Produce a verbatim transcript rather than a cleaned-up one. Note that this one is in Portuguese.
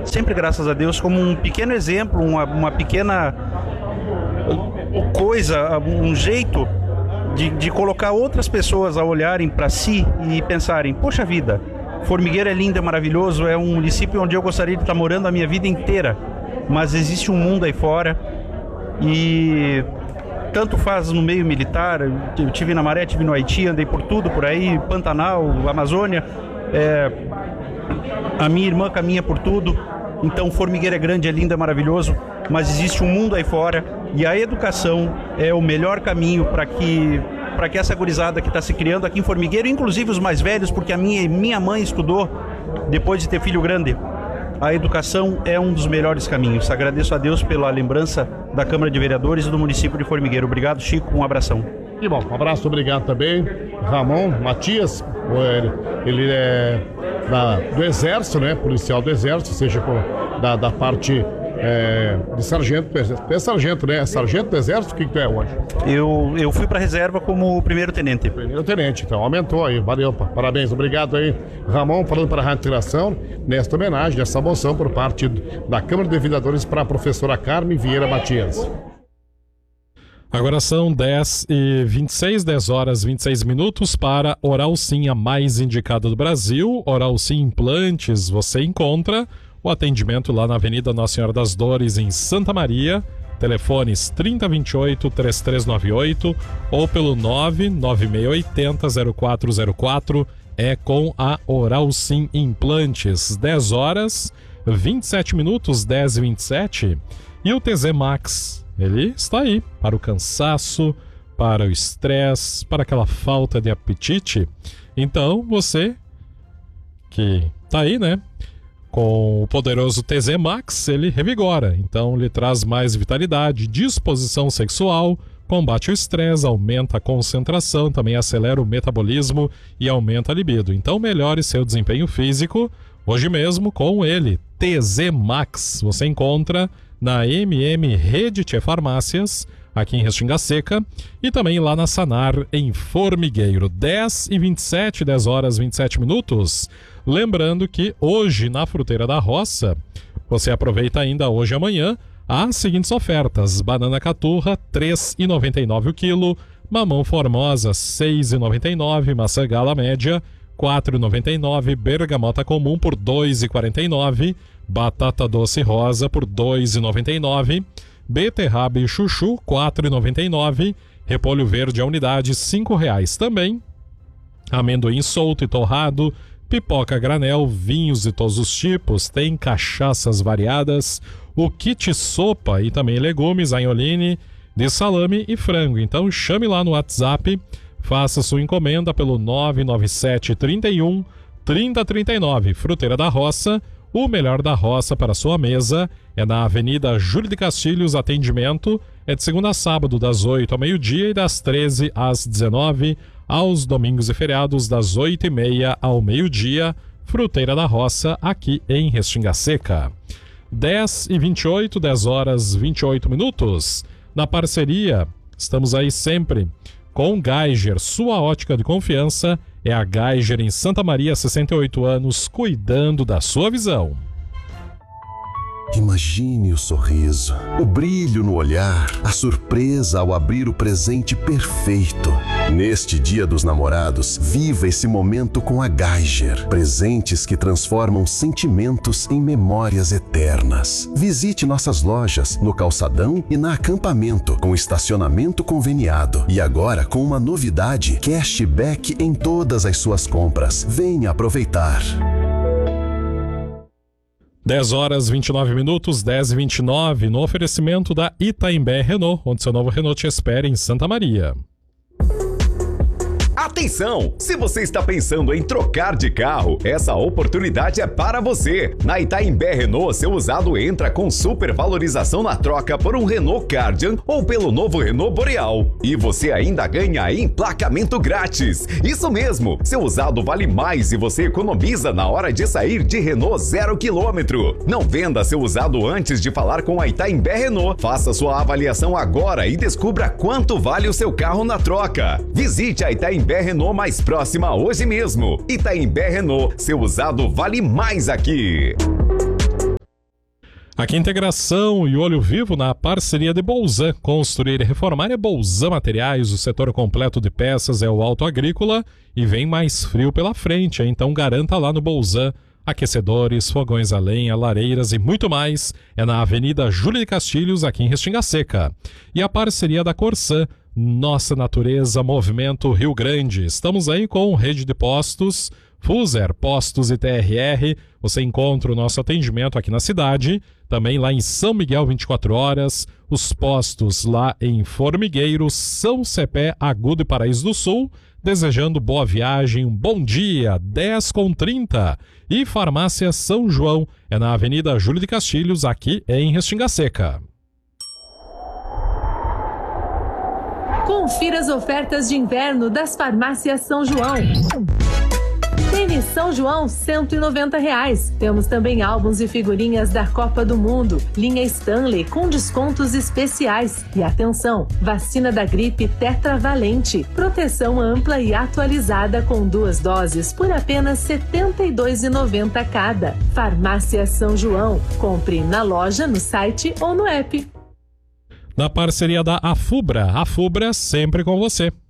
sempre graças a Deus, como um pequeno exemplo, uma, uma pequena coisa, um jeito de, de colocar outras pessoas a olharem para si e pensarem, poxa vida, Formigueiro é lindo, é maravilhoso, é um município onde eu gostaria de estar morando a minha vida inteira, mas existe um mundo aí fora e tanto faz no meio militar, eu tive na Maré, tive no Haiti, andei por tudo por aí, Pantanal, Amazônia, é, a minha irmã caminha por tudo, então Formigueiro é grande, é lindo, é maravilhoso, mas existe um mundo aí fora e a educação é o melhor caminho para que para que essa gurizada que está se criando aqui em Formigueiro, inclusive os mais velhos, porque a minha, minha mãe estudou depois de ter filho grande. A educação é um dos melhores caminhos. Agradeço a Deus pela lembrança da Câmara de Vereadores e do município de Formigueiro. Obrigado, Chico, um abração. E bom, um abraço, obrigado também. Ramon Matias, ele é da, do Exército, né? Policial do Exército, seja da, da parte é, de sargento. É sargento, né? É sargento do Exército? O que, que tu é hoje? Eu, eu fui para a reserva como primeiro tenente. Primeiro tenente, então aumentou aí. Valeu, parabéns, obrigado aí, Ramon, falando para a Rádio Interação, nesta homenagem, nessa moção por parte da Câmara de Vereadores para a professora Carmen Vieira Matias. Agora são dez e vinte e seis, dez horas e vinte e seis minutos para Oral Sim, a mais indicada do Brasil. Oral Sim Implantes, você encontra o atendimento lá na Avenida Nossa Senhora das Dores, em Santa Maria. Telefones trinta, vinte e oito, trinta e três noventa e oito ou pelo nove nove seis oito zero, zero quatro zero quatro. É com a Oral Sim Implantes. dez horas, vinte e sete minutos, dez e vinte e sete. E o T Z Max, ele está aí para o cansaço, para o estresse, para aquela falta de apetite. Então, você que está aí, né? Com o poderoso T Z Max, ele revigora. Então, ele traz mais vitalidade, disposição sexual, combate o estresse, aumenta a concentração, também acelera o metabolismo e aumenta a libido. Então, melhore seu desempenho físico hoje mesmo com ele, T Z Max. Você encontra na M M Rede Tchê Farmácias, aqui em Restinga Seca, e também lá na Sanar, em Formigueiro. dez e vinte e sete, dez horas e vinte e sete minutos. Lembrando que hoje, na Fruteira da Roça, você aproveita ainda hoje e amanhã as seguintes ofertas: banana caturra, três reais e noventa e nove centavos o quilo, mamão formosa, seis reais e noventa e nove centavos, maçã gala média, quatro reais e noventa e nove centavos, bergamota comum por dois reais e quarenta e nove centavos, batata doce rosa por dois reais e noventa e nove centavos, beterraba e chuchu, quatro reais e noventa e nove centavos, repolho verde a unidade, cinco reais também, amendoim solto e torrado, pipoca granel, vinhos de todos os tipos, tem cachaças variadas, o kit sopa e também legumes, anholine, de salame e frango. Então chame lá no WhatsApp, faça sua encomenda pelo nove nove sete, trinta e um, trinta, trinta e nove. Fruteira da Roça, o melhor da roça para sua mesa é na Avenida Júlio de Castilhos. Atendimento é de segunda a sábado, das oito ao meio-dia e das treze às dezenove, aos domingos e feriados das oito e meia ao meio-dia. Fruteira da Roça, aqui em Restinga Seca. dez e vinte e oito, dez horas e vinte e oito minutos. Na parceria, estamos aí sempre com Geiger, sua ótica de confiança. É a Geiger em Santa Maria, sessenta e oito anos, cuidando da sua visão. Imagine o sorriso, o brilho no olhar, a surpresa ao abrir o presente perfeito. Neste Dia dos Namorados, viva esse momento com a Geiger. Presentes que transformam sentimentos em memórias eternas. Visite nossas lojas no Calçadão e na Acampamento, com estacionamento conveniado. E agora com uma novidade, cashback em todas as suas compras. Venha aproveitar. dez horas e vinte e nove minutos, dez e vinte e nove, no oferecimento da Itaimbé Renault, onde seu novo Renault te espera em Santa Maria. Atenção! Se você está pensando em trocar de carro, essa oportunidade é para você. Na Itaimbé Renault, seu usado entra com supervalorização na troca por um Renault Kardian ou pelo novo Renault Boreal. E você ainda ganha emplacamento grátis. Isso mesmo! Seu usado vale mais e você economiza na hora de sair de Renault zero quilômetro. Não venda seu usado antes de falar com a Itaimbé Renault. Faça sua avaliação agora e descubra quanto vale o seu carro na troca. Visite a Itaimbé Renault mais próxima hoje mesmo. Itaimbé Renault, seu usado vale mais aqui. Aqui Integração e Olho Vivo na parceria de Bolzan. Construir e reformar é Bolzan Materiais, o setor completo de peças é o Auto Agrícola e vem mais frio pela frente, então garanta lá no Bolzan. Aquecedores, fogões a lenha, lareiras e muito mais é na Avenida Júlia de Castilhos, aqui em Restinga Seca. E a parceria da Corsan, Nossa Natureza, Movimento Rio Grande. Estamos aí com rede de postos, Fuser, Postos e T R R. Você encontra o nosso atendimento aqui na cidade, também lá em São Miguel vinte e quatro horas, os postos lá em Formigueiro, São Cepé, Agudo e Paraíso do Sul. Desejando boa viagem, um bom dia, dez com trinta. E Farmácia São João, é na Avenida Júlia de Castilhos, aqui em Restinga Seca. Confira as ofertas de inverno das Farmácias São João. Tênis São João, cento e noventa reais. Temos também álbuns e figurinhas da Copa do Mundo. Linha Stanley com descontos especiais. E atenção, vacina da gripe tetravalente. Proteção ampla e atualizada com duas doses por apenas setenta e dois reais e noventa centavos cada. Farmácia São João. Compre na loja, no site ou no app. Na parceria da Afubra. Afubra sempre com você.